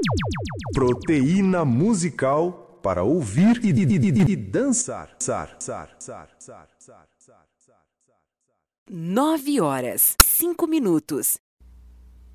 Proteína musical para ouvir e dançar. 9 horas, 5 minutos.